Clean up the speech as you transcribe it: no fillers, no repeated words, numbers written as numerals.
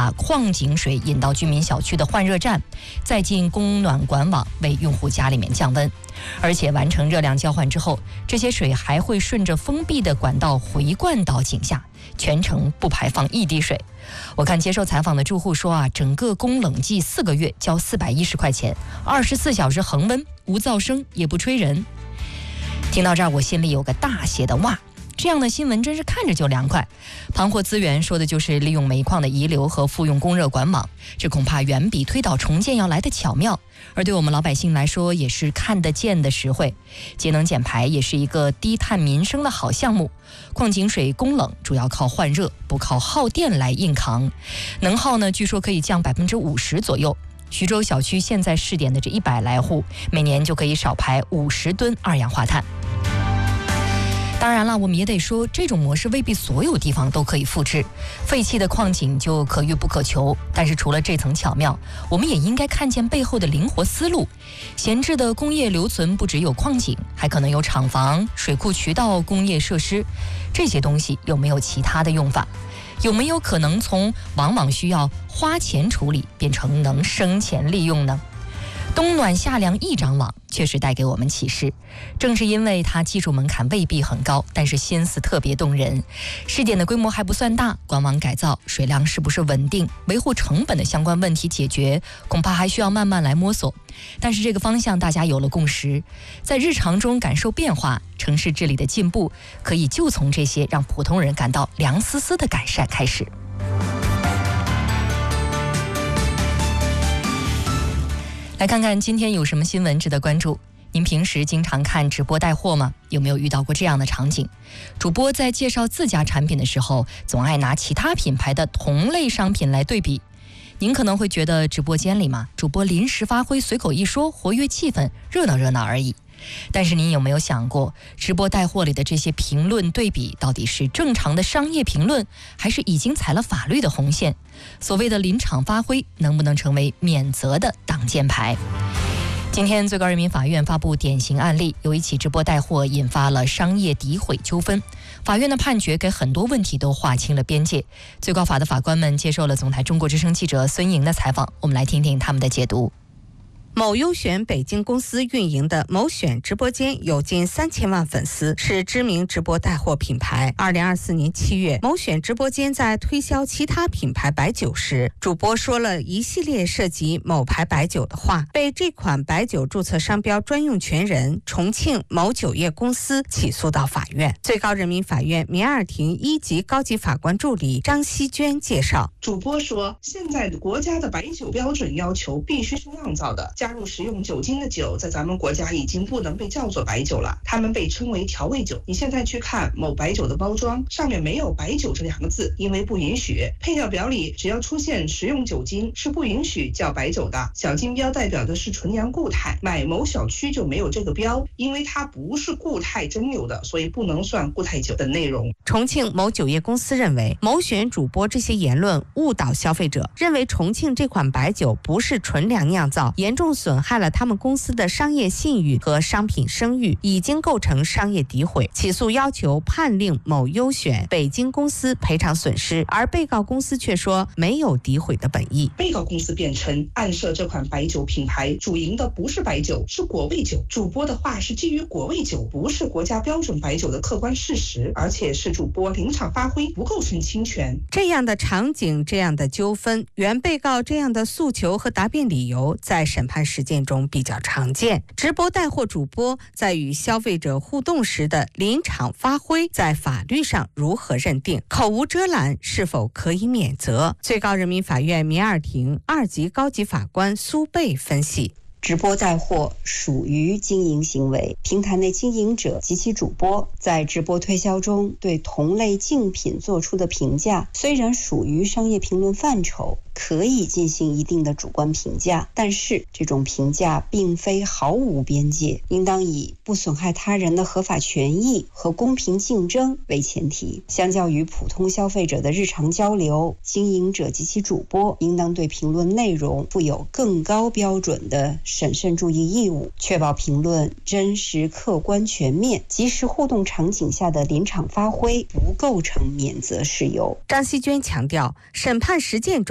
把矿井水引到居民小区的换热站，再进供暖管网为用户家里面降温。而且完成热量交换之后，这些水还会顺着封闭的管道回灌到井下，全程不排放一滴水。我看接受采访的住户说整个供冷季4个月交410块钱，24小时恒温，无噪声也不吹人。听到这儿，我心里有个大写的哇！这样的新闻真是看着就凉快。盘活资源说的就是利用煤矿的遗留和复用供热管网，这恐怕远比推倒重建要来得巧妙。而对我们老百姓来说，也是看得见的实惠。节能减排也是一个低碳民生的好项目。矿井水供冷主要靠换热，不靠耗电来硬扛。能耗呢，据说可以降50%左右。徐州小区现在试点的这100来户，每年就可以少排50吨二氧化碳。当然了，我们也得说，这种模式未必所有地方都可以复制。废弃的矿井就可遇不可求，但是除了这层巧妙，我们也应该看见背后的灵活思路。闲置的工业留存不只有矿井，还可能有厂房、水库、渠道、工业设施，这些东西有没有其他的用法？有没有可能从往往需要花钱处理，变成能生钱利用呢？冬暖夏凉一张网确实带给我们启示，正是因为它技术门槛未必很高，但是心思特别动人。试点的规模还不算大，管网改造、水量是不是稳定、维护成本的相关问题解决，恐怕还需要慢慢来摸索。但是这个方向大家有了共识，在日常中感受变化，城市治理的进步，可以就从这些让普通人感到凉丝丝的改善开始。来看看今天有什么新闻值得关注。您平时经常看直播带货吗？有没有遇到过这样的场景？主播在介绍自家产品的时候，总爱拿其他品牌的同类商品来对比。您可能会觉得直播间里嘛，主播临时发挥，随口一说，活跃气氛，热闹热闹而已。但是您有没有想过，直播带货里的这些评论对比，到底是正常的商业评论，还是已经踩了法律的红线？所谓的临场发挥，能不能成为免责的挡箭牌？今天最高人民法院发布典型案例，有一起直播带货引发了商业诋毁纠纷。法院的判决给很多问题都划清了边界。最高法的法官们接受了总台中国之声记者孙莹的采访，我们来听听他们的解读。 某优选北京公司运营的某选直播间有近3000万粉丝，是知名直播带货品牌。2024年7月，某选直播间在推销其他品牌白酒时，主播说了一系列涉及某牌白酒的话，被这款白酒注册商标专用权人重庆某酒业公司起诉到法院。最高人民法院民二庭1级高级法官助理张希娟介绍， 主播说，现在国家的白酒标准要求必须是酿造的，加入食用酒精的酒在咱们国家已经不能被叫做白酒了，它们被称为调味酒。你现在去看某白酒的包装，上面没有白酒这2个字，因为不允许。配料表里只要出现食用酒精是不允许叫白酒的。小金标代表的是纯阳固态，买某小区就没有这个标，因为它不是固态蒸馏的，所以不能算固态酒的内容。 重庆某酒业公司认为，某选主播这些言论误导消费者，认为重庆这款白酒不是纯粮酿造，严重损害了他们公司的商业信誉和商品声誉，已经构成商业诋毁，起诉要求判令某优选北京公司赔偿损失，而被告公司却说没有诋毁的本意。 被告公司辩称，暗设这款白酒品牌主营的不是白酒，是果味酒。主播的话是基于果味酒不是国家标准白酒的客观事实，而且是主播临场发挥，不构成侵权。 这样的场景，这样的纠纷，原被告这样的诉求和答辩理由，在审判实践中比较常见。直播带货主播在与消费者互动时的临场发挥，在法律上如何认定？口无遮拦是否可以免责？最高人民法院民二庭2级高级法官苏贝分析。 直播带货属于经营行为，平台内经营者及其主播在直播推销中对同类竞品做出的评价，虽然属于商业评论范畴，可以进行一定的主观评价，但是这种评价并非毫无边界，应当以不损害他人的合法权益和公平竞争为前提。相较于普通消费者的日常交流，经营者及其主播应当对评论内容负有更高标准的审慎注意义务，确保评论真实、客观、全面，即时互动场景下的临场发挥不构成免责事由。 张希娟强调，审判实践中